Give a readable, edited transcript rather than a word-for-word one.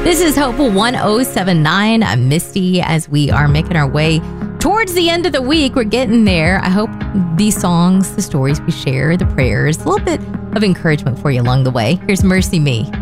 This is Hopeful 1079. I'm Misty as we are making our way towards the end of the week. We're getting there. I hope these songs, the stories we share, the prayers, a little bit of encouragement for you along the way. Here's Mercy Me.